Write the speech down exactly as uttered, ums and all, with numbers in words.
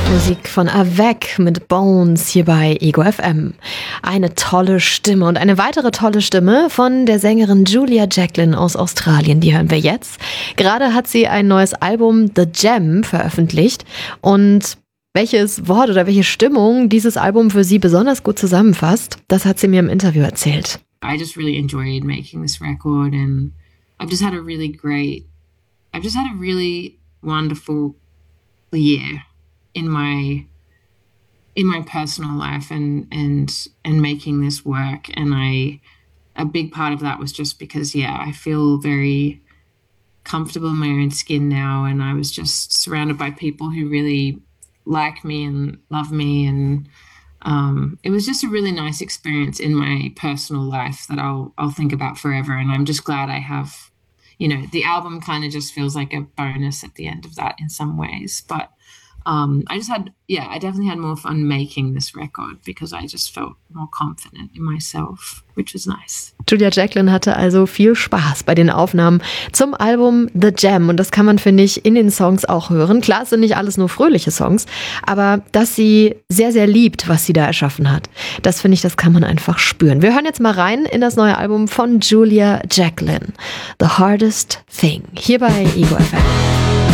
Musik von Avec mit Bones hier bei Ego F M. Eine tolle Stimme und eine weitere tolle Stimme von der Sängerin Julia Jacklin aus Australien. Die hören wir jetzt. Gerade hat sie ein neues Album The Gem veröffentlicht und welches Wort oder welche Stimmung dieses Album für sie besonders gut zusammenfasst, das hat sie mir im Interview erzählt. I just really enjoyed making this record and I've just had a really great, I've just had a really wonderful year in my in my personal life and and and making this work, and I a big part of that was just because yeah I feel very comfortable in my own skin now, and I was just surrounded by people who really like me and love me, and um, it was just a really nice experience in my personal life that I'll I'll think about forever, and I'm just glad I have, you know, the album kind of just feels like a bonus at the end of that in some ways, but Um, I just had, yeah, I definitely had more fun making this record because I just felt more confident in myself, which was nice. Julia Jacklin hatte also viel Spaß bei den Aufnahmen zum Album The Gem und das kann man, finde ich, in den Songs auch hören. Klar, es sind nicht alles nur fröhliche Songs, aber dass sie sehr, sehr liebt, was sie da erschaffen hat, das finde ich, das kann man einfach spüren. Wir hören jetzt mal rein in das neue Album von Julia Jacklin, The Hardest Thing, hier bei Ego F M.